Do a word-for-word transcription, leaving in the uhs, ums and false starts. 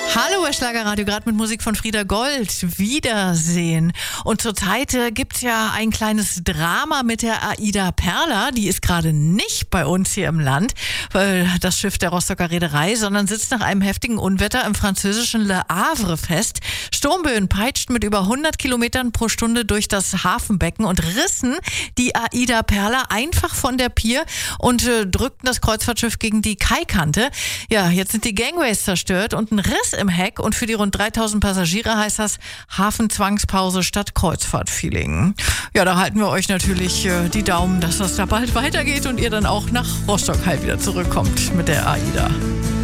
Hallo, bei Schlagerradio, gerade mit Musik von Frieda Gold. Wiedersehen. Und zurzeit äh, gibt es ja ein kleines Drama mit der Aida Perla. Die ist gerade nicht bei uns hier im Land, weil das Schiff der Rostocker Reederei, sondern sitzt nach einem heftigen Unwetter im französischen Le Havre fest. Sturmböen peitschten mit über hundert Kilometern pro Stunde durch das Hafenbecken und rissen die Aida Perla einfach von der Pier und äh, drückten das Kreuzfahrtschiff gegen die Kaikante. Ja, jetzt sind die Gangways zerstört und ein Riss im Heck, und für die rund dreitausend Passagiere heißt das Hafenzwangspause statt Kreuzfahrtfeeling. Ja, da halten wir euch natürlich äh, die Daumen, dass das da bald weitergeht und ihr dann auch nach Rostock halt wieder zurückkommt mit der Aida.